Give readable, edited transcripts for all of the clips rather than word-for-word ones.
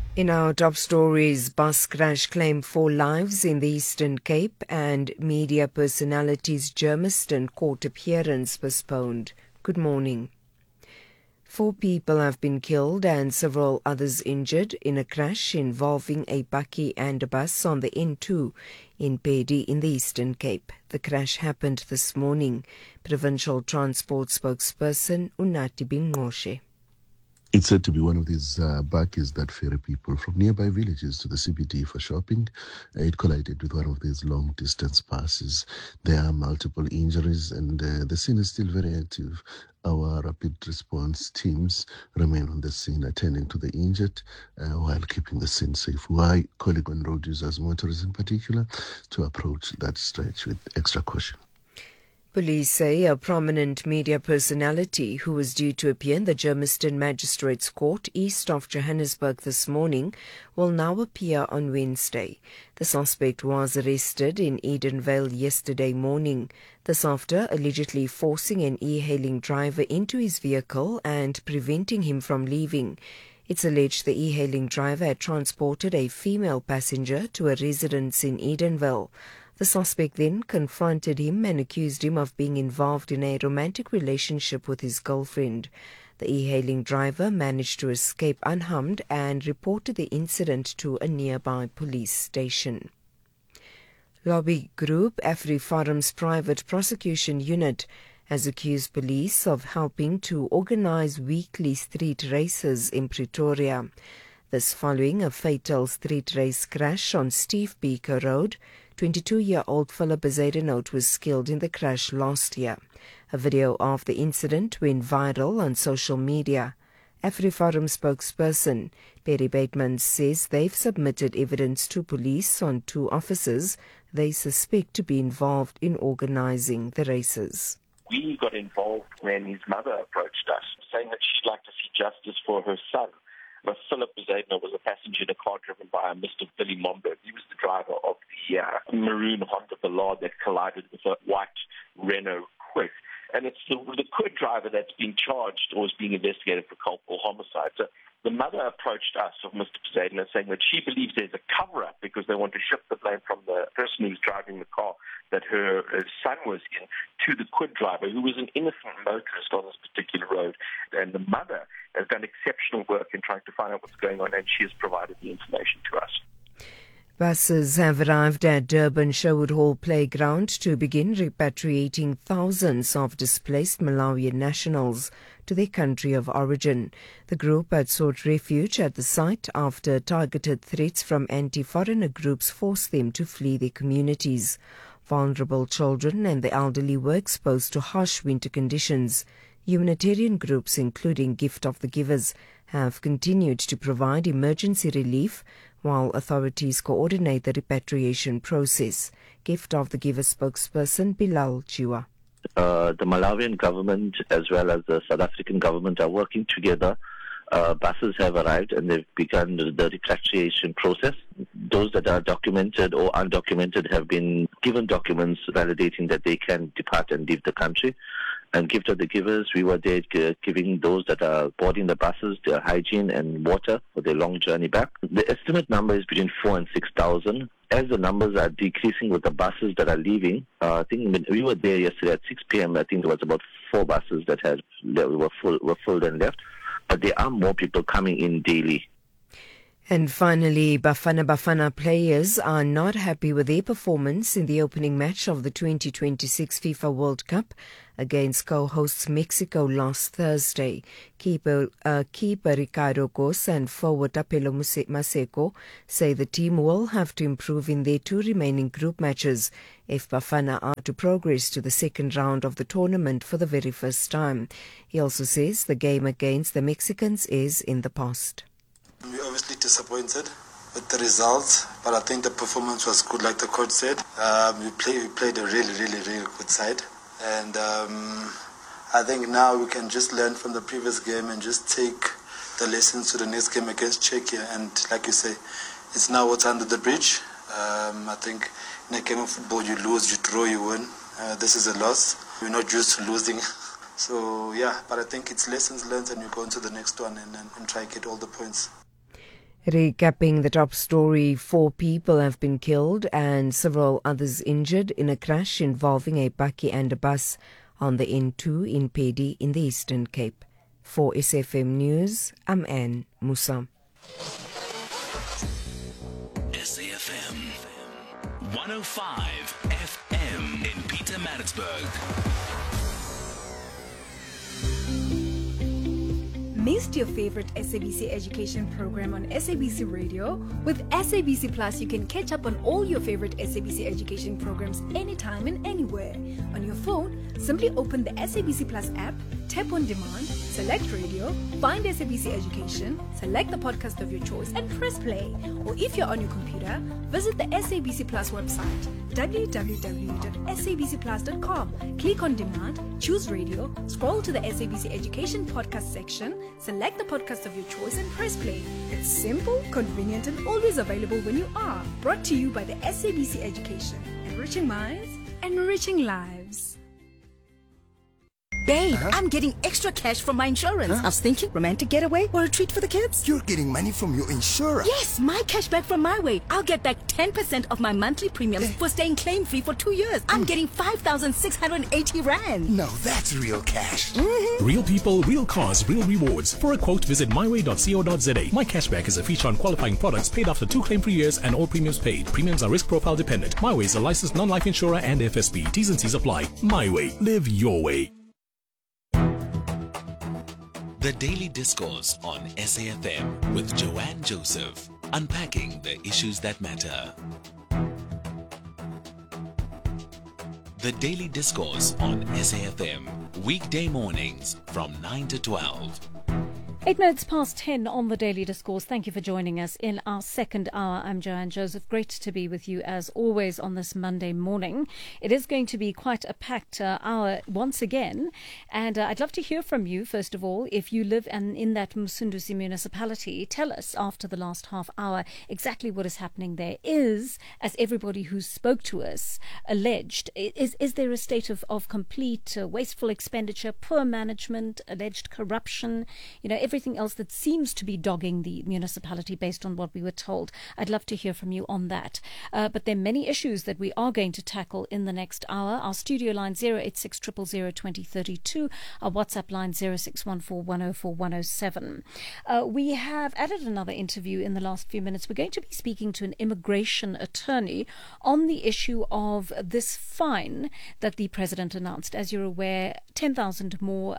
In our top stories, bus crash claimed 4 lives in the Eastern Cape and media personalities' Germiston court appearance postponed. Good morning. 4 people have been killed and several others injured in a crash involving a bakkie and a bus on the N2 in Pedi in the Eastern Cape. The crash happened this morning. Provincial Transport spokesperson Unati Bingoshe. It's said to be one of these bakkies that ferry people from nearby villages to the CBD for shopping. It collided with one of these long-distance buses. There are multiple injuries and the scene is still very active. Our rapid response teams remain on the scene attending to the injured while keeping the scene safe. Why calling on road users, motorists in particular, to approach that stretch with extra caution. Police say a prominent media personality who was due to appear in the Germiston Magistrates Court east of Johannesburg this morning will now appear on Wednesday. The suspect was arrested in Edenvale yesterday morning. This after allegedly forcing an e-hailing driver into his vehicle and preventing him from leaving. It's alleged the e-hailing driver had transported a female passenger to a residence in Edenvale. The suspect then confronted him and accused him of being involved in a romantic relationship with his girlfriend. The e-hailing driver managed to escape unharmed and reported the incident to a nearby police station. Lobby group AfriForum's private prosecution unit has accused police of helping to organize weekly street races in Pretoria. This following a fatal street race crash on Steve Biko Road. 22-year-old Philip Bezuidenhout was killed in the crash last year. A video of the incident went viral on social media. AfriForum spokesperson Perry Bateman says they've submitted evidence to police on 2 officers they suspect to be involved in organizing the races. We got involved when his mother approached us, saying that she'd like to see justice for her son. But Philip Bezuidenhout was a passenger in a car driven by Mr. Billy Momberg. He was the driver of the maroon Honda Ballard that collided with a white Renault Kwid. And it's the Kwid driver that's being charged or is being investigated for culpable homicide. So the mother approached us of Mr. Bezuidenhout saying that she believes there's a cover-up because they want to shift the blame from the person who's driving the car that her son was in to the Kwid driver, who was an innocent motorist on this particular road. And the mother has done exceptional work in trying to find out what's going on, and she has provided the information to us. Buses have arrived at Durban Sherwood Hall Playground to begin repatriating thousands of displaced Malawian nationals to their country of origin. The group had sought refuge at the site after targeted threats from anti-foreigner groups forced them to flee their communities. Vulnerable children and the elderly were exposed to harsh winter conditions. Humanitarian groups, including Gift of the Givers, have continued to provide emergency relief while authorities coordinate the repatriation process. Gift of the Givers spokesperson Bilal Chiwa. The Malawian government as well as the South African government are working together. Buses have arrived and they've begun the repatriation process. Those that are documented or undocumented have been given documents validating that they can depart and leave the country. And Gift of the Givers, we were there giving those that are boarding the buses their hygiene and water for their long journey back. The estimate number is between 4,000 and 6,000. As the numbers are decreasing with the buses that are leaving, I think when we were there yesterday at 6 p.m., I think there was about 4 buses that were full and left. But there are more people coming in daily. And finally, Bafana Bafana players are not happy with their performance in the opening match of the 2026 FIFA World Cup against co-hosts Mexico last Thursday. Keeper Ricardo Gos and forward Apelo Maseko say the team will have to improve in their 2 remaining group matches if Bafana are to progress to the second round of the tournament for the very first time. He also says the game against the Mexicans is in the past. We're obviously disappointed with the results, but I think the performance was good, like the coach said. We played a really good side. And I think now we can just learn from the previous game and just take the lessons to the next game against Czechia. And like you say, it's now what's under the bridge. I think in a game of football, you lose, you draw, you win. This is a loss. We're not used to losing. So, yeah, but I think it's lessons learned and you go into the next one and try to get all the points. Recapping the top story, 4 people have been killed and several others injured in a crash involving a bakkie and a bus on the N2 in Pedi in the Eastern Cape. For SFM News, I'm Anne Musa. SAFM 105 FM in Pietermaritzburg. Missed your favorite SABC education program on SABC Radio? With SABC Plus, you can catch up on all your favorite SABC education programs anytime and anywhere. On your phone, simply open the SABC Plus app, tap on demand, select radio, find SABC Education, select the podcast of your choice and press play. Or if you're on your computer, visit the SABC Plus website, www.sabcplus.com. Click on demand, choose radio, scroll to the SABC Education podcast section, select the podcast of your choice and press play. It's simple, convenient and always available when you are. Brought to you by the SABC Education. Enriching minds, enriching lives. Babe, I'm getting extra cash from my insurance. I was thinking romantic getaway or a treat for the kids. You're getting money from your insurer? Yes, my cash back from my way. I'll get back 10% of my monthly premiums for staying claim-free for 2 years. I'm getting 5,680 Rand. Now that's real cash. Mm-hmm. Real people, real cars, real rewards. For a quote, visit myway.co.za. My Cashback is a feature on qualifying products paid after 2 claim-free years and all premiums paid. Premiums are risk profile dependent. MyWay is a licensed non-life insurer and FSP. T's and C's apply. MyWay. Live your way. The Daily Discourse on SAFM with Joanne Joseph, unpacking the issues that matter. The Daily Discourse on SAFM, weekday mornings from 9 to 12. 8 minutes past 10 on the Daily Discourse. Thank you for joining us in our second hour. I'm Joanne Joseph. Great to be with you as always on this Monday morning. It is going to be quite a packed hour once again. And I'd love to hear from you, first of all. If you live in that Msunduzi municipality, tell us after the last half hour exactly what is happening there. As everybody who spoke to us alleged, is there a state of complete wasteful expenditure, poor management, alleged corruption, everything else that seems to be dogging the municipality based on what we were told? I'd love to hear from you on that. But there are many issues that we are going to tackle in the next hour. Our studio line 086 000 2032, our WhatsApp line 0614 104 107. We have added another interview in the last few minutes. We're going to be speaking to an immigration attorney on the issue of this fine that the president announced. As you're aware, 10,000 more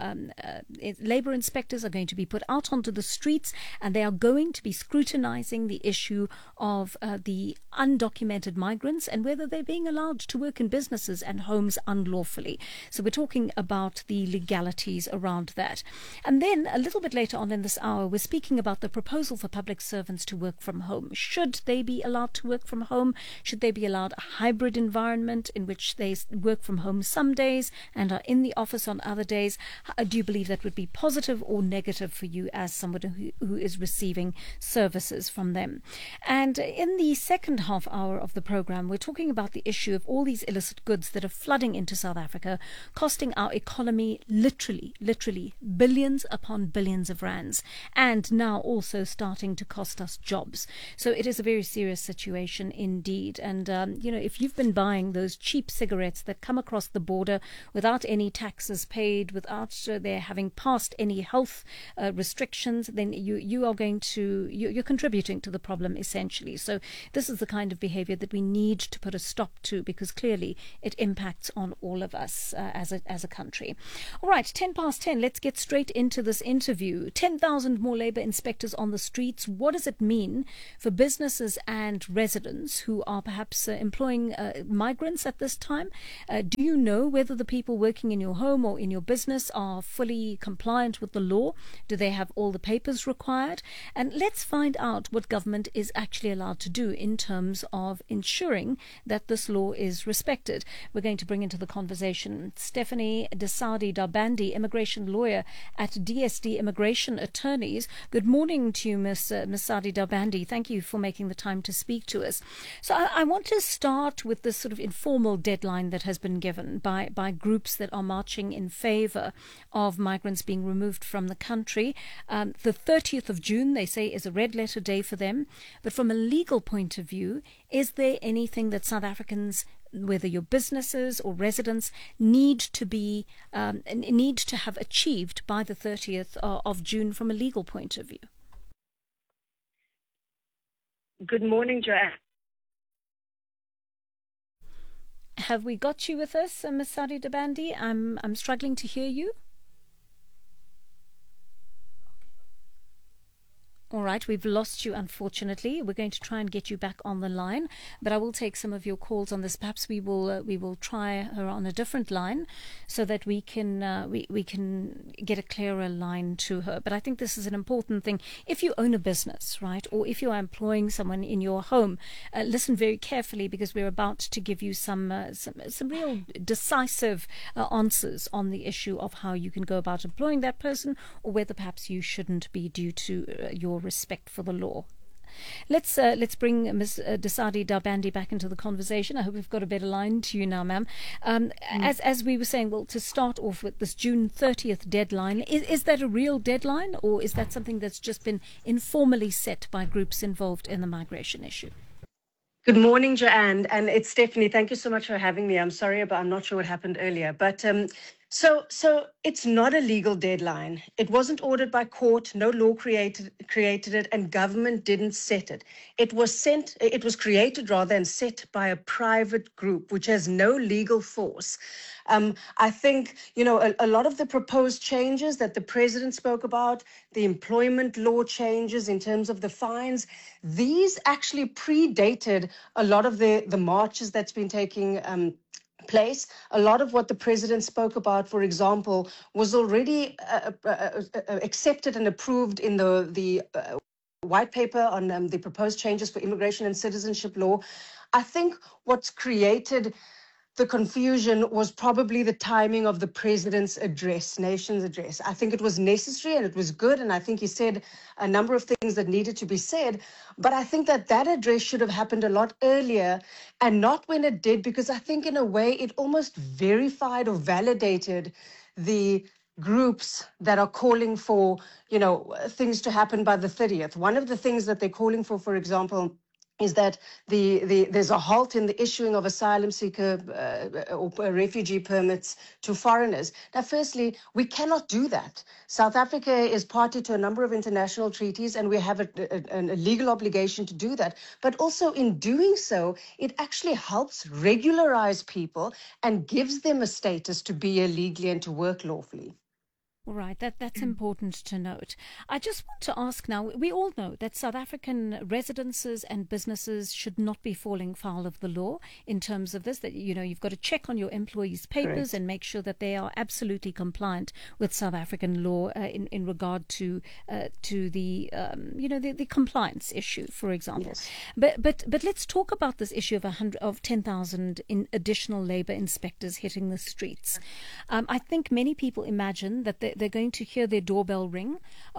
labour inspectors are going to be put out onto the streets, and they are going to be scrutinizing the issue of the undocumented migrants and whether they're being allowed to work in businesses and homes unlawfully. So we're talking about the legalities around that. And then a little bit later on in this hour, we're speaking about the proposal for public servants to work from home. Should they be allowed to work from home? Should they be allowed a hybrid environment in which they work from home some days and are in the office on other days? Do you believe that would be positive or negative for you as someone who is receiving services from them? And in the second half hour of the program, we're talking about the issue of all these illicit goods that are flooding into South Africa, costing our economy literally billions upon billions of rands, and now also starting to cost us jobs. So it is a very serious situation indeed. And if you've been buying those cheap cigarettes that come across the border without any taxes paid, without their having passed any health restrictions, then you're contributing to the problem essentially. So this is the kind of behavior that we need to put a stop to, because clearly it impacts on all of us as a country. All right, 10 past 10. Let's get straight into this interview. 10,000 more labour inspectors on the streets. What does it mean for businesses and residents who are perhaps employing migrants at this time? Do you know whether the people working in your home or in your business are fully compliant with the law? Do they have all the papers required? And let's find out what government is actually allowed to do in terms of ensuring that this law is respected. We're going to bring into the conversation Stephanie Desadi Dabandi, immigration lawyer at DSD Immigration Attorneys. Good morning to you, Ms. Sadi Dabandi. Thank you for making the time to speak to us. So I want to start with this sort of informal deadline that has been given by groups that are marching in favour of migrants being removed from the country. The 30th of June, they say, is a red letter day for them. But from a legal point of view, is there anything that South Africans, whether your businesses or residents, need to have achieved by the 30th of June from a legal point of view? Good morning, Joanne. Have we got you with us, Ms. Sadi Dabandi? I'm struggling to hear you. All right, we've lost you, unfortunately. We're going to try and get you back on the line, but I will take some of your calls on this. Perhaps we will try her on a different line so that we can we can get a clearer line to her. But I think this is an important thing. If you own a business, right, or if you are employing someone in your home, listen very carefully, because we're about to give you some real decisive answers on the issue of how you can go about employing that person, or whether perhaps you shouldn't be, due to your respect for the law. Let's bring Ms. Dasadi Dabandi back into the conversation. I hope we've got a better line to you now, ma'am. As we were saying, well, to start off with this June 30th deadline, is that a real deadline, or is that something that's just been informally set by groups involved in the migration issue? Good morning, Joanne, and it's Stephanie. Thank you so much for having me. I'm sorry, but I'm not sure what happened earlier. But so it's not a legal deadline. It wasn't ordered by court. No law created it, and government didn't set it. It was created rather and set by a private group, which has no legal force. I think, a lot of the proposed changes that the president spoke about, the employment law changes in terms of the fines, these actually predated a lot of the marches that's been taking place. A lot of what the president spoke about, for example, was already accepted and approved in the white paper on the proposed changes for immigration and citizenship law. I think what's created the confusion was probably the timing of the president's address, nation's address. I think it was necessary and it was good, and I think he said a number of things that needed to be said. But I think that address should have happened a lot earlier, and not when it did, because I think in a way it almost verified or validated the groups that are calling for, things to happen by the 30th. One of the things that they're calling for example, is that there's a halt in the issuing of asylum seeker or refugee permits to foreigners. Now, firstly, we cannot do that. South Africa is party to a number of international treaties, and we have a legal obligation to do that. But also in doing so, it actually helps regularize people and gives them a status to be here legally and to work lawfully. All right, that's important to note. I just want to ask now, we all know that South African residences and businesses should not be falling foul of the law in terms of this, that, you've got to check on your employees' papers. Correct. And make sure that they are absolutely compliant with South African law in regard to the, the compliance issue, for example. Yes. But let's talk about this issue of 10,000 in additional labor inspectors hitting the streets. I think many people imagine that they're going to hear their doorbell ring,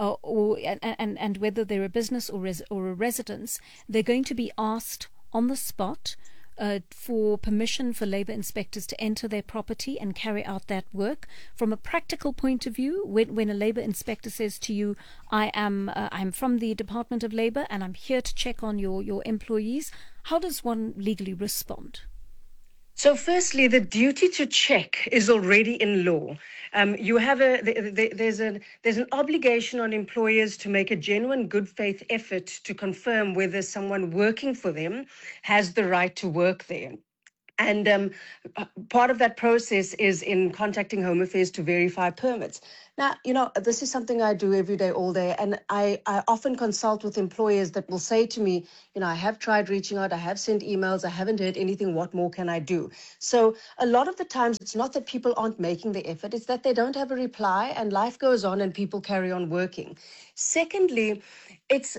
and whether they're a business or a residence, they're going to be asked on the spot for permission for labor inspectors to enter their property and carry out that work. From a practical point of view, when a labor inspector says to you, I'm from the Department of Labor and I'm here to check on your employees, how does one legally respond? So firstly, the duty to check is already in law. You have there's an obligation on employers to make a genuine good faith effort to confirm whether someone working for them has the right to work there. And part of that process is in contacting Home Affairs to verify permits. Now, this is something I do every day, all day. And I often consult with employers that will say to me, I have tried reaching out, I have sent emails, I haven't heard anything, what more can I do? So a lot of the times it's not that people aren't making the effort, it's that they don't have a reply and life goes on and people carry on working. Secondly, it's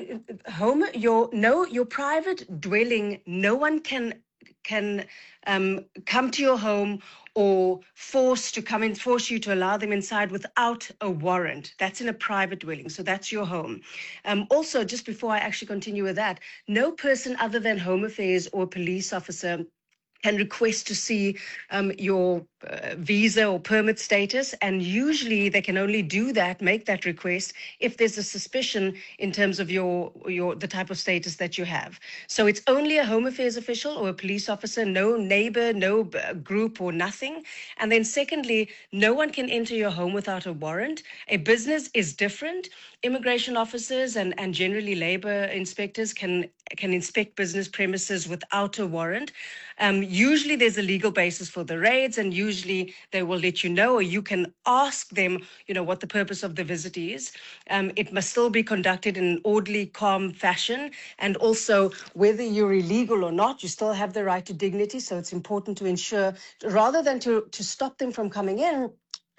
your private dwelling, no one can come to your home or force you to allow them inside without a warrant. That's in a private dwelling, so that's your home. Also, just before I actually continue with that, no person other than Home Affairs or a police officer can request to see your visa or permit status, and usually they can only do that, make that request, if there's a suspicion in terms of the type of status that you have. So it's only a Home Affairs official or a police officer, no neighbor, no group or nothing. And then secondly, no one can enter your home without a warrant. A business is different. Immigration officers and generally labor inspectors can inspect business premises without a warrant. Usually there's a legal basis for the raids, and usually they will let you know, or you can ask them, what the purpose of the visit is. It must still be conducted in an orderly, calm fashion. And also, whether you're illegal or not, you still have the right to dignity. So it's important to ensure, rather than to stop them from coming in,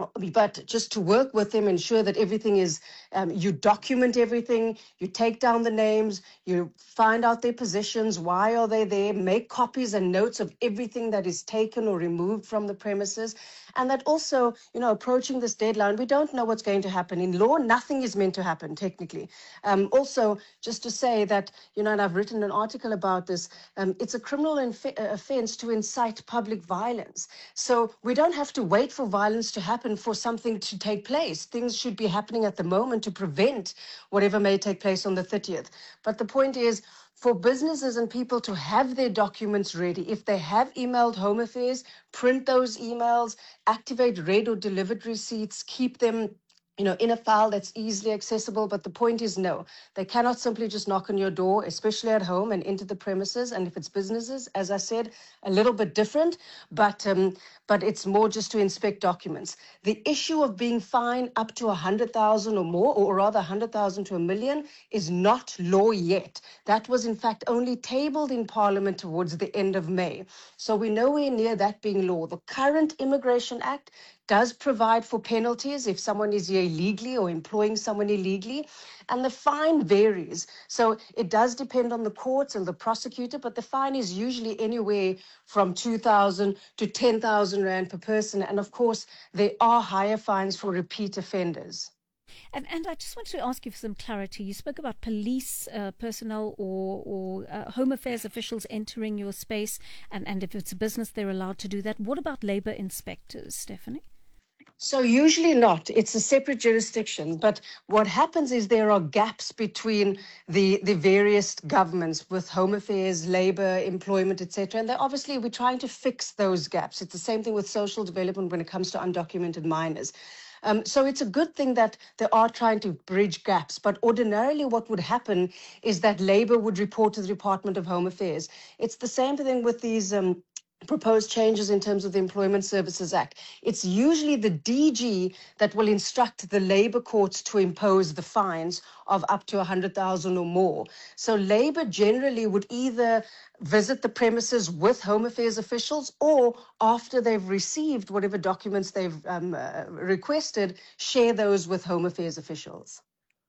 but just to work with them, ensure that everything is, you document everything, you take down the names, you find out their positions, why are they there, make copies and notes of everything that is taken or removed from the premises. And that also, approaching this deadline, we don't know what's going to happen. In law, nothing is meant to happen, technically. Also, just to say that, and I've written an article about this, it's a criminal offense to incite public violence. So we don't have to wait for violence to happen for something to take place. Things should be happening at the moment to prevent whatever may take place on the 30th. But the point is, for businesses and people to have their documents ready. If they have emailed Home Affairs, print those emails, activate read or delivered receipts, keep them in a file that's easily accessible. But the point is, no, they cannot simply just knock on your door, especially at home, and enter the premises. And if it's businesses, as I said, a little bit different, but it's more just to inspect documents. The issue of being fined up to 100,000 or more, or rather 100,000 to $1 million, is not law yet. That was, in fact, only tabled in Parliament towards the end of May. So we're nowhere near that being law. The current Immigration Act does provide for penalties if someone is here illegally or employing someone illegally, and the fine varies. So it does depend on the courts and the prosecutor, but the fine is usually anywhere from 2,000 to 10,000 Rand per person. And of course, there are higher fines for repeat offenders. And I just wanted to ask you for some clarity. You spoke about police personnel or Home Affairs officials entering your space, and if it's a business, they're allowed to do that. What about labour inspectors, Stephanie? So usually not. It's a separate jurisdiction. But what happens is there are gaps between the various governments with Home Affairs, Labour, Employment, etc. And we're trying to fix those gaps. It's the same thing with social development when it comes to undocumented minors. So it's a good thing that they are trying to bridge gaps. But ordinarily what would happen is that Labour would report to the Department of Home Affairs. It's the same thing with these proposed changes in terms of the Employment Services Act. It's usually the DG that will instruct the labour courts to impose the fines of up to 100,000 or more. So Labour generally would either visit the premises with Home Affairs officials, or after they've received whatever documents they've requested, share those with Home Affairs officials.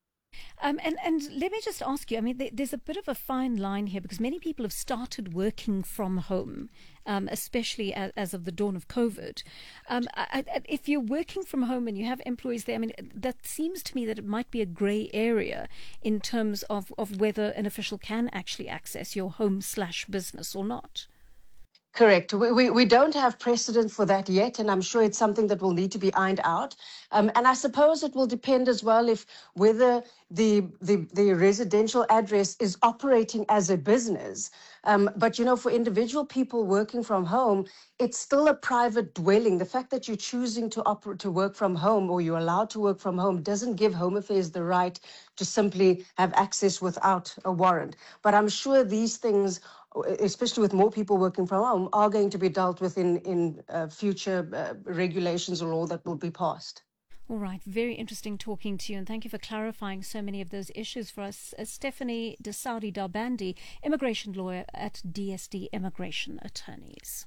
And let me just ask you, there's a bit of a fine line here, because many people have started working from home, especially as of the dawn of COVID. If you're working from home and you have employees there, that seems to me that it might be a grey area in terms of whether an official can actually access your home/business or not. Correct. We don't have precedent for that yet, and I'm sure it's something that will need to be ironed out. And I suppose it will depend as well if whether the residential address is operating as a business. But, for individual people working from home, it's still a private dwelling. The fact that you're choosing to work from home, or you're allowed to work from home, doesn't give Home Affairs the right to simply have access without a warrant. But I'm sure these things, especially with more people working from home, are going to be dealt with in future regulations or law that will be passed. All right. Very interesting talking to you, and thank you for clarifying so many of those issues for us. Stephanie Desaudi Darbandi, immigration lawyer at DSD Immigration Attorneys.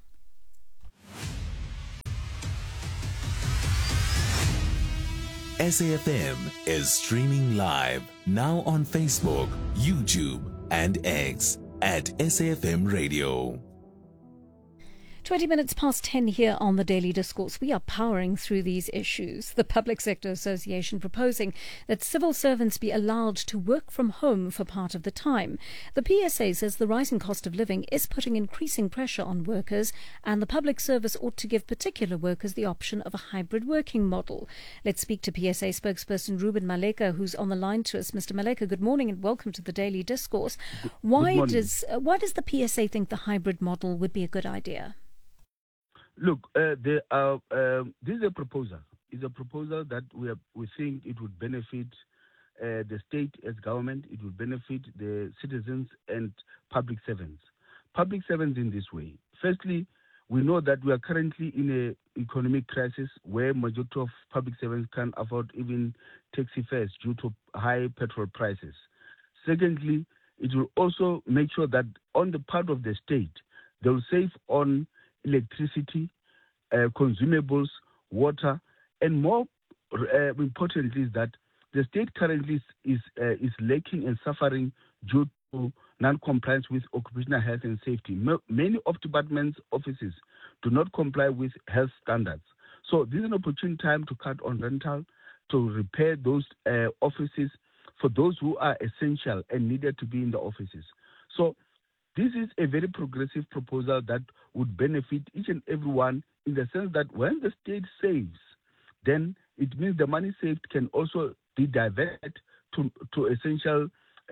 SAFM is streaming live now on Facebook, YouTube, and X at SAFM Radio. 20 minutes past 10 here on the Daily Discourse. We are powering through these issues. The Public Sector Association proposing that civil servants be allowed to work from home for part of the time. The PSA says the rising cost of living is putting increasing pressure on workers, and the public service ought to give particular workers the option of a hybrid working model. Let's speak to PSA spokesperson Ruben Maleka, who's on the line to us. Mr. Maleka, good morning and welcome to the Daily Discourse. Why does the PSA think the hybrid model would be a good idea? Look, this is a proposal. It's a proposal that we think it would benefit the state as government. It would benefit the citizens and public servants. Public servants in this way. Firstly, we know that we are currently in an economic crisis where majority of public servants can't afford even taxi fares due to high petrol prices. Secondly, it will also make sure that on the part of the state, they will save on electricity, consumables, water, and more importantly is that the state currently is lacking and suffering due to non-compliance with occupational health and safety. Many of departments' offices do not comply with health standards. So this is an opportune time to cut on rental, to repair those offices for those who are essential and needed to be in the offices. So this is a very progressive proposal that would benefit each and everyone in the sense that when the state saves, then it means the money saved can also be diverted to essential,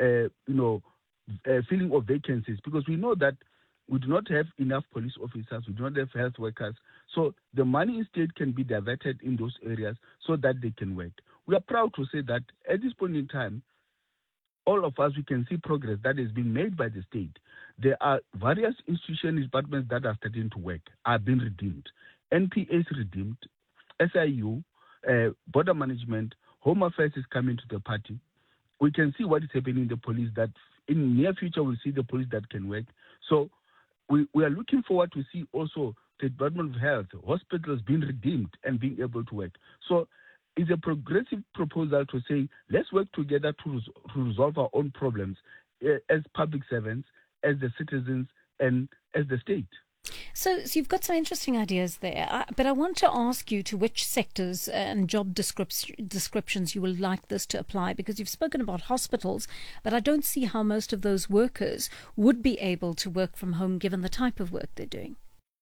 filling of vacancies, because we know that we do not have enough police officers, we do not have health workers. So the money instead can be diverted in those areas so that they can work. We are proud to say that at this point in time, all of us, we can see progress that has been made by the state. There are various institutions, departments that are starting to work, are being redeemed. NPA is redeemed, SIU, border management, Home Affairs is coming to the party. We can see what is happening in the police, that in the near future we'll see the police that can work. So we are looking forward to see also the Department of Health, hospitals being redeemed and being able to work. So it's a progressive proposal to say, let's work together to resolve our own problems as public servants, as the citizens, and as the state. So you've got some interesting ideas there, but I want to ask you to which sectors and job descriptions you would like this to apply, because you've spoken about hospitals, but I don't see how most of those workers would be able to work from home given the type of work they're doing.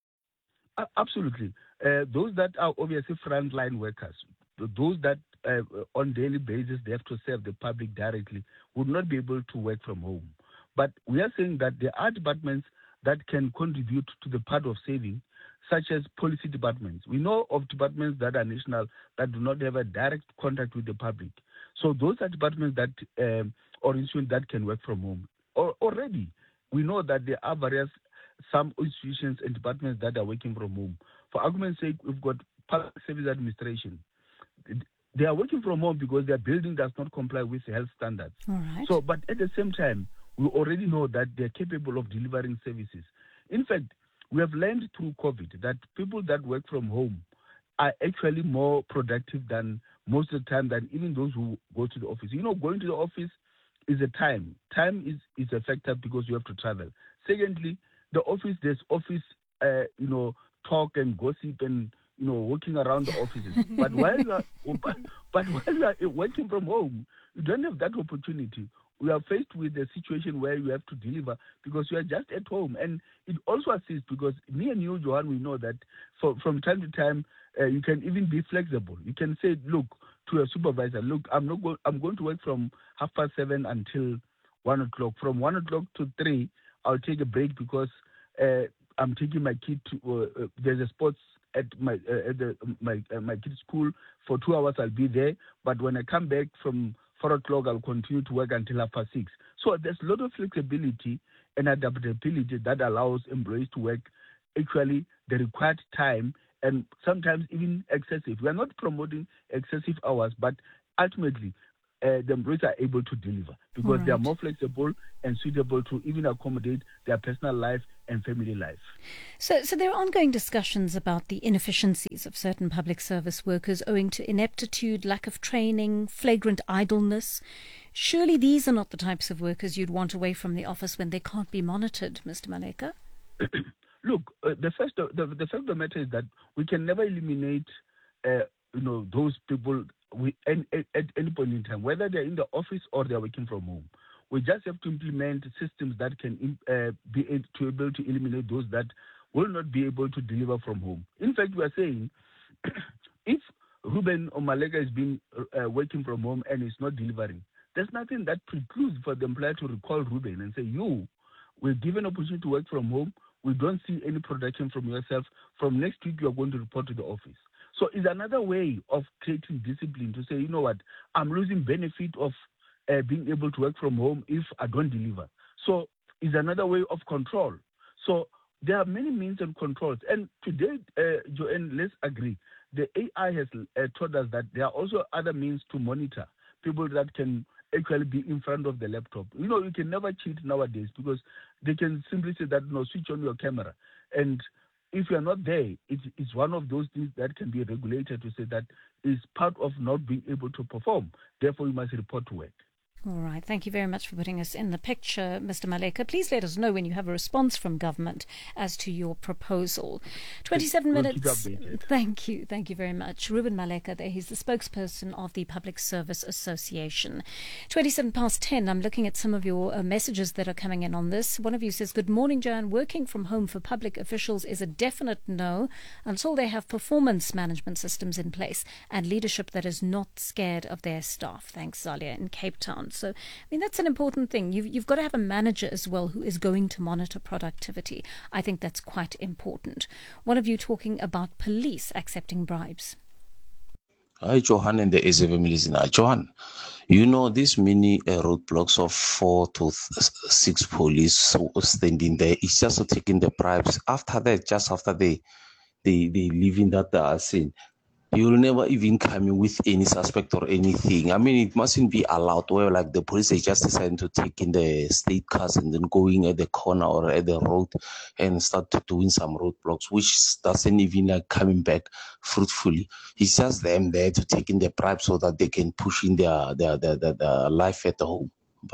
Absolutely. Those that are obviously frontline workers, those that on daily basis they have to serve the public directly, would not be able to work from home. But we are saying that there are departments that can contribute to the part of saving, such as policy departments. We know of departments that are national that do not have a direct contact with the public. So those are departments that, or institutions that can work from home. Already, we know that there are some institutions and departments that are working from home. For argument's sake, we've got Public Service Administration. They are working from home because their building does not comply with health standards. All right. So, but at the same time, we already know that they're capable of delivering services. In fact, we have learned through COVID that people that work from home are actually more productive than most of the time than even those who go to the office. You know, going to the office is a time. Time is a factor because you have to travel. Secondly, the office, there's office, talk and gossip and, walking around the offices. But while you are working from home, you don't have that opportunity. We are faced with a situation where you have to deliver because you are just at home. And it also assists because me and you, Johan, we know that from time to time, you can even be flexible. You can say, look, to your supervisor, look, I'm going to work from 7:30 until 1 o'clock. From 1 o'clock to 3, I'll take a break because I'm taking my kid to, there's a sports at my kid's school. For 2 hours, I'll be there. But when I come back from 4 o'clock, I'll continue to work until 6:30. So there's a lot of flexibility and adaptability that allows employees to work actually the required time and sometimes even excessive. We are not promoting excessive hours, but ultimately the employees are able to deliver because they are more flexible and suitable to even accommodate their personal life and family life. So there are ongoing discussions about the inefficiencies of certain public service workers owing to ineptitude, lack of training, flagrant idleness. Surely these are not the types of workers you'd want away from the office when they can't be monitored, Mr. Maleka? look, the fact of the matter is that we can never eliminate, those people at any point in time, whether they're in the office or they're working from home. We just have to implement systems that can be able to eliminate those that will not be able to deliver from home. In fact, we are saying if Ruben or Maleka is been working from home and is not delivering, there's nothing that precludes for the employer to recall Ruben and say, we're given opportunity to work from home. We don't see any production from yourself. From next week, you are going to report to the office. So it's another way of creating discipline to say, you know what, I'm losing benefit of being able to work from home if I don't deliver. So it's another way of control. So there are many means and controls. And today, Joanne, let's agree, the AI has taught us that there are also other means to monitor people that can actually be in front of the laptop. You can never cheat nowadays because they can simply say that, switch on your camera. And if you're not there, it's one of those things that can be regulated to say that is part of not being able to perform. Therefore, you must report to work. All right. Thank you very much for putting us in the picture, Mr. Maleka. Please let us know when you have a response from government as to your proposal. 27 minutes. Thank you. Thank you very much. Ruben Maleka there. He's the spokesperson of the Public Service Association. 10:27. I'm looking at some of your messages that are coming in on this. One of you says, good morning, Joanne. Working from home for public officials is a definite no until they have performance management systems in place and leadership that is not scared of their staff. Thanks, Zalia in Cape Town. So, that's an important thing. You've got to have a manager as well who is going to monitor productivity. I think that's quite important. One of you talking about police accepting bribes. Hi, Johan and the SFM listener. Johan, these many roadblocks of 4 to 6 police standing there, it's just taking the bribes. After that, just after they leave in that scene, you will never even come in with any suspect or anything. It mustn't be allowed where like the police, they just decide to take in the state cars and then going at the corner or at the road and start doing some roadblocks, which doesn't even coming back fruitfully. It's just them there to take in the bribe so that they can push in their life at the home.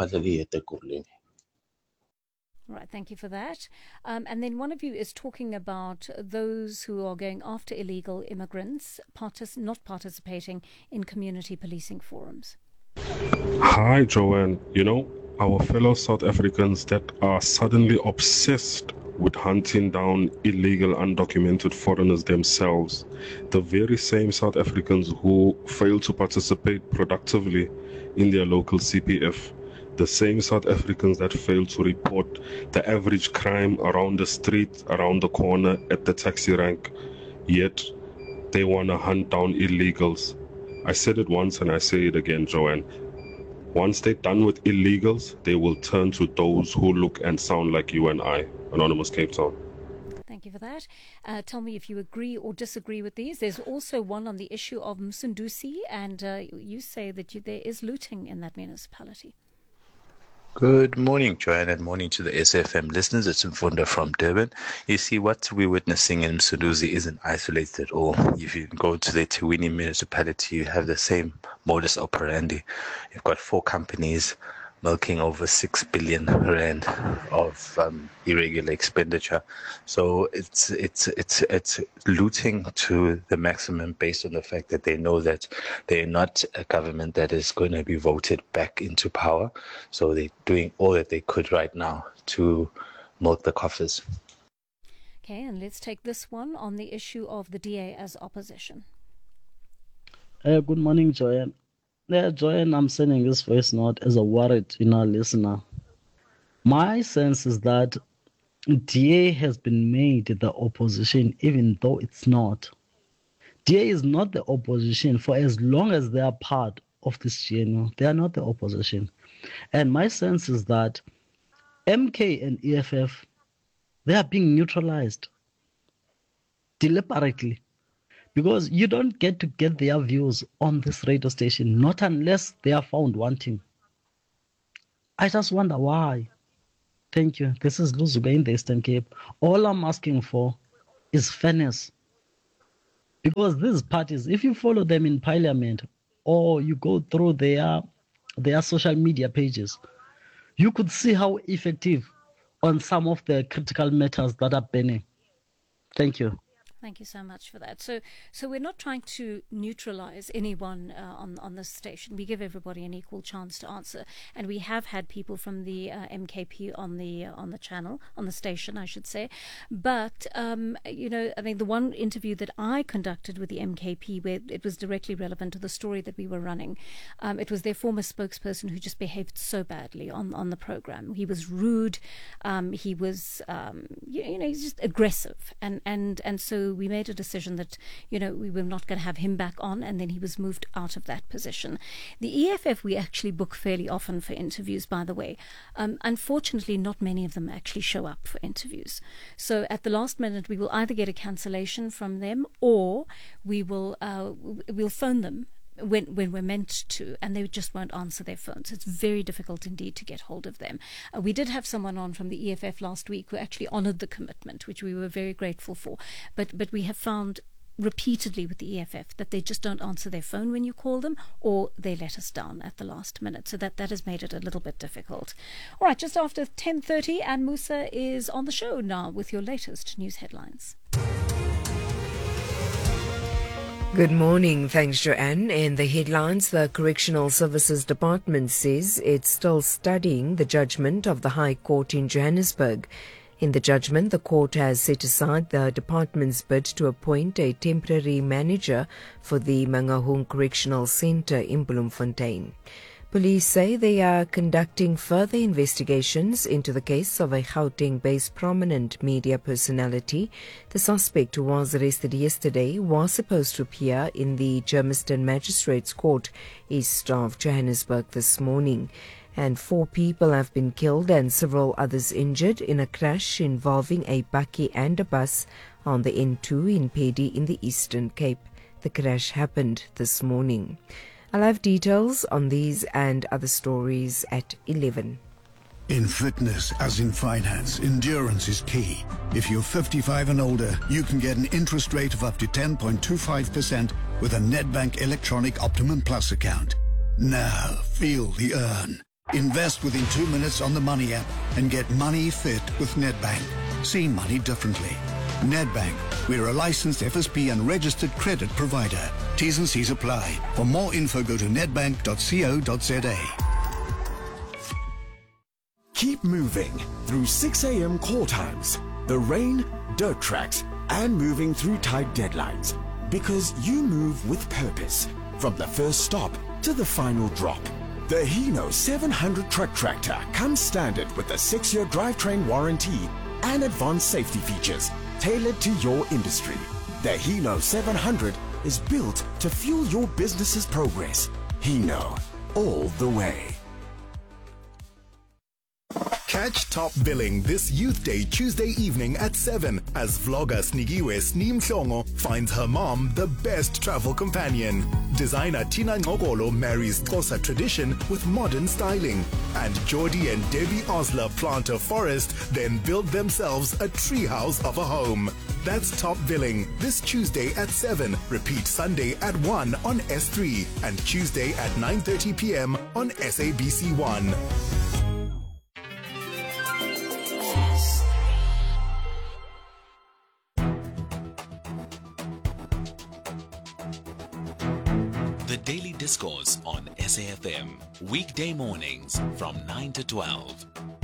Right, thank you for that. And then one of you is talking about those who are going after illegal immigrants, not participating in community policing forums. Hi, Joanne. Our fellow South Africans that are suddenly obsessed with hunting down illegal, undocumented foreigners themselves, the very same South Africans who fail to participate productively in their local CPF, the same South Africans that fail to report the average crime around the street, around the corner, at the taxi rank, yet they want to hunt down illegals. I said it once and I say it again, Joanne. Once they're done with illegals, they will turn to those who look and sound like you and I. Anonymous, Cape Town. Thank you for that. Tell me if you agree or disagree with these. There's also one on the issue of Msunduzi, and you say that there is looting in that municipality. Good morning, Joanne, and morning to the SFM listeners. It's Mfunda from Durban. You see, what we're witnessing in Msunduzi isn't isolated at all. If you go to the Tiwini municipality, you have the same modus operandi. You've got 4 companies milking over 6 billion rand of irregular expenditure. So it's looting to the maximum based on the fact that they know that they're not a government that is going to be voted back into power. So they're doing all that they could right now to milk the coffers. Okay, and let's take this one on the issue of the DA as opposition. Good morning, Joanne. Joanne, I'm sending this voice note as a worried, listener. My sense is that DA has been made the opposition, even though it's not. DA is not the opposition for as long as they are part of this GNU. They are not the opposition. And my sense is that MK and EFF, they are being neutralized deliberately. Because you don't get to get their views on this radio station, not unless they are found wanting. I just wonder why. Thank you. This is Luzuga in the Eastern Cape. All I'm asking for is fairness. Because these parties, if you follow them in parliament or you go through their social media pages, you could see how effective on some of the critical matters that are burning. Thank you. Thank you so much for that. So we're not trying to neutralize anyone on this station. We give everybody an equal chance to answer, and we have had people from the MKP on the channel, on the station, I should say. But the one interview that I conducted with the MKP, where it was directly relevant to the story that we were running, it was their former spokesperson who just behaved so badly on the program. He was rude. He was he's just aggressive, and so we made a decision that, we were not going to have him back on, and then he was moved out of that position. The EFF we actually book fairly often for interviews, by the way. Unfortunately, not many of them actually show up for interviews. So at the last minute, we will either get a cancellation from them, or we'll phone them when we're meant to, and they just won't answer their phones. It's very difficult indeed to get hold of them. We did have someone on from the EFF last week who actually honoured the commitment, which we were very grateful for. But we have found repeatedly with the EFF that they just don't answer their phone when you call them, or they let us down at the last minute. So that has made it a little bit difficult. All right, just after 10:30, and Musa is on the show now with your latest news headlines. Good morning. Thanks, Joanne. In the headlines, the Correctional Services Department says it's still studying the judgment of the High Court in Johannesburg. In the judgment, the court has set aside the department's bid to appoint a temporary manager for the Mangaung Correctional Centre in Bloemfontein. Police say they are conducting further investigations into the case of a Gauteng-based prominent media personality. The suspect, who was arrested yesterday, was supposed to appear in the Germiston Magistrates Court east of Johannesburg this morning. And 4 people have been killed and several others injured in a crash involving a bakkie and a bus on the N2 in Pedi in the Eastern Cape. The crash happened this morning. I'll have details on these and other stories at 11. In fitness, as in finance, endurance is key. If you're 55 and older, you can get an interest rate of up to 10.25% with a Nedbank Electronic Optimum Plus account. Now, feel the earn. Invest within 2 minutes on the Money app and get money fit with Nedbank. See money differently. Nedbank, we're a licensed FSP and registered credit provider. T's and C's apply. For more info, go to nedbank.co.za. Keep moving through 6 a.m. call times, the rain, dirt tracks, and moving through tight deadlines. Because you move with purpose, from the first stop to the final drop. The Hino 700 truck tractor comes standard with a 6-year drivetrain warranty and advanced safety features tailored to your industry. The Hino 700 is built to fuel your business's progress. Hino, all the way. Catch Top Billing this Youth Day Tuesday evening at 7 as vlogger Snigiwe Snimhlongo finds her mom the best travel companion. Designer Tina Ngogolo marries Xhosa tradition with modern styling. And Geordie and Debbie Osler plant a forest, then build themselves a treehouse of a home. That's Top Billing this Tuesday at 7. Repeat Sunday at 1 on S3 and Tuesday at 9:30 p.m. on SABC1. The Daily Discourse on SAFM. Weekday mornings from 9 to 12.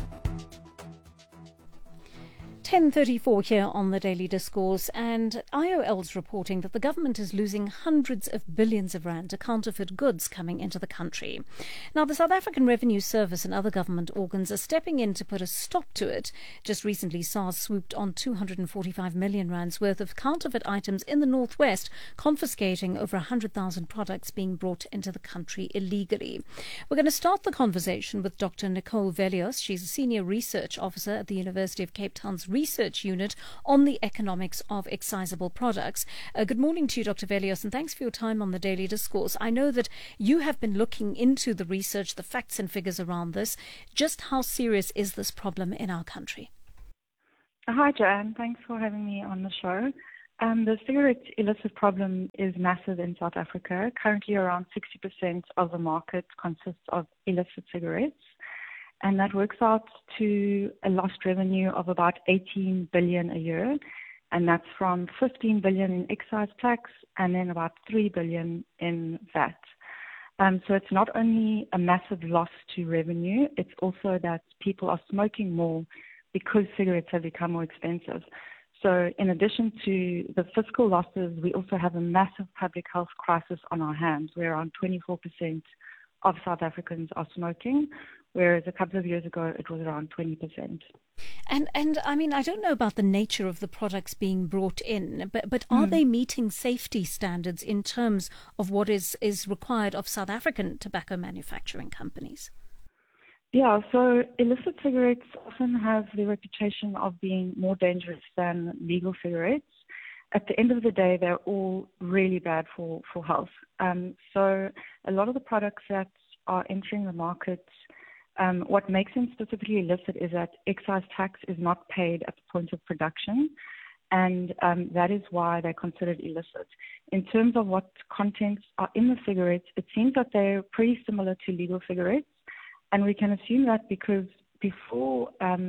10:34 here on the Daily Discourse, and IOL's reporting that the government is losing hundreds of billions of rand to counterfeit goods coming into the country. Now, the South African Revenue Service and other government organs are stepping in to put a stop to it. Just recently, SARS swooped on 245 million rands worth of counterfeit items in the northwest, confiscating over 100,000 products being brought into the country illegally. We're going to start the conversation with Dr. Nicole Vellios. She's a senior research officer at the University of Cape Town's Research Unit on the economics of excisable products. Good morning to you, Dr. Vellios, and thanks for your time on the Daily Discourse. I know that you have been looking into the research, the facts and figures around this. Just how serious is this problem in our country? Hi, Joanne. Thanks for having me on the show. The cigarette illicit problem is massive in South Africa. Currently, around 60% of the market consists of illicit cigarettes. And that works out to a lost revenue of about 18 billion a year. and that's from 15 billion in excise tax and then about 3 billion in VAT. So it's not only a massive loss to revenue, it's also that people are smoking more because cigarettes have become more expensive. So in addition to the fiscal losses, we also have a massive public health crisis on our hands, where around 24% of South Africans are smoking, whereas a couple of years ago it was around 20%. And I mean, I don't know about the nature of the products being brought in, but are they meeting safety standards in terms of what is required of South African tobacco manufacturing companies? Yeah, so illicit cigarettes often have the reputation of being more dangerous than legal cigarettes. At the end of the day, they're all really bad for health. So a lot of the products that are entering the market, what makes them specifically illicit is that excise tax is not paid at the point of production, and that is why they're considered illicit. In terms of what contents are in the cigarettes, it seems that they're pretty similar to legal cigarettes, and we can assume that because before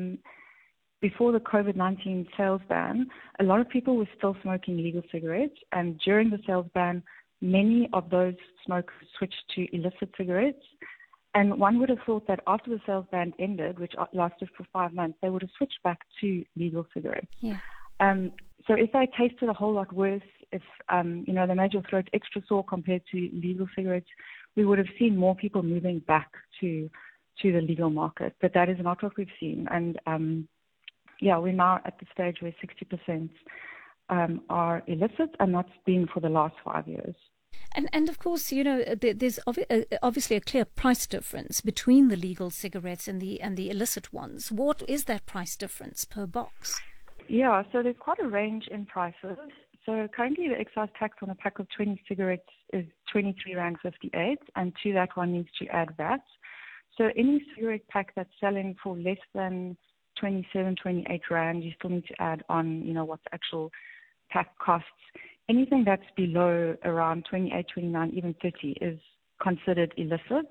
the COVID-19 sales ban, a lot of people were still smoking legal cigarettes, and during the sales ban, many of those smokers switched to illicit cigarettes. And one would have thought that after the sales ban ended, which lasted for 5 months, they would have switched back to legal cigarettes. Yeah. So if they tasted a whole lot worse, if they made your throat extra sore compared to legal cigarettes, we would have seen more people moving back to the legal market. But that is not what we've seen. And we're now at the stage where 60% are illicit, and that's been for the last 5 years. And of course, there's obviously a clear price difference between the legal cigarettes and the illicit ones. What is that price difference per box? Yeah, so there's quite a range in prices. So currently the excise tax on a pack of 20 cigarettes is 23.58 rand, and to that one needs to add VAT. So any cigarette pack that's selling for less than 27, 28 rand, you still need to add on, what the actual pack costs. Anything that's below around 28, 29, even 30 is considered illicit.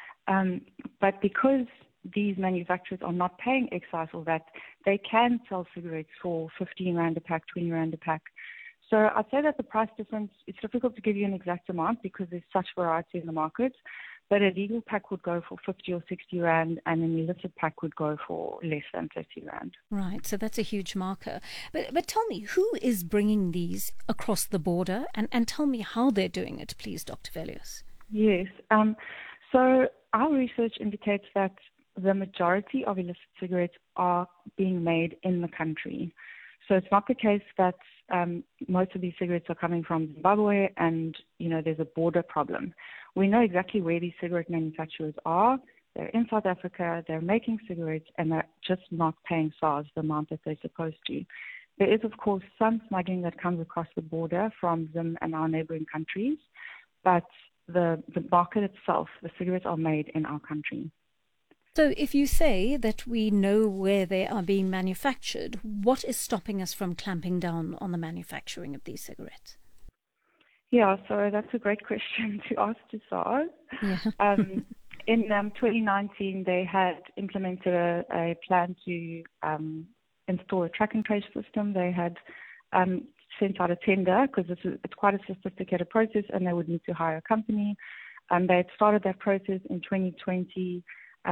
But because these manufacturers are not paying excise or VAT, they can sell cigarettes for 15 rand a pack, 20 rand a pack. So I'd say that the price difference, it's difficult to give you an exact amount because there's such variety in the market. But a legal pack would go for 50 or 60 rand, and an illicit pack would go for less than 30 rand. Right, so that's a huge marker. But tell me, who is bringing these across the border? And tell me how they're doing it, please, Dr. Vellius. Yes. So our research indicates that the majority of illicit cigarettes are being made in the country. So it's not the case that most of these cigarettes are coming from Zimbabwe and, there's a border problem. We know exactly where these cigarette manufacturers are. They're in South Africa, they're making cigarettes, and they're just not paying SARS the amount that they're supposed to. There is, of course, some smuggling that comes across the border from Zim and our neighboring countries, but the market itself, the cigarettes are made in our country. So if you say that we know where they are being manufactured, what is stopping us from clamping down on the manufacturing of these cigarettes? Yeah, so that's a great question to ask to SARS. Yeah. In 2019, they had implemented a plan to install a track and trace system. They had sent out a tender because it's quite a sophisticated process, and they would need to hire a company. They had started that process in 2020.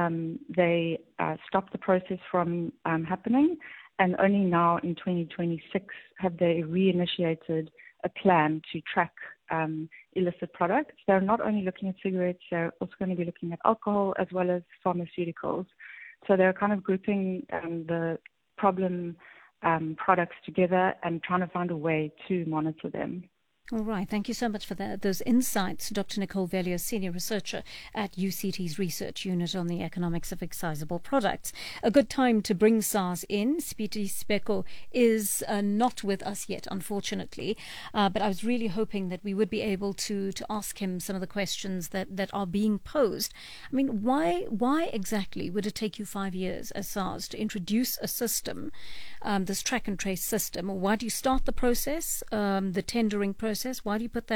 They stopped the process from happening, and only now in 2026 have they reinitiated a plan to track illicit products. They're not only looking at cigarettes, they're also going to be looking at alcohol as well as pharmaceuticals. So they're kind of grouping the problem products together and trying to find a way to monitor them. All right. Thank you so much for those insights, Dr. Nicole Vellius, Senior Researcher at UCT's Research Unit on the Economics of Excisable Products. A good time to bring SARS in. Spiti Speko is not with us yet, unfortunately, but I was really hoping that we would be able to ask him some of the questions that are being posed. I mean, why exactly would it take you 5 years as SARS to introduce a system, this track and trace system? Or why do you start the process, the tendering process? Why do you put that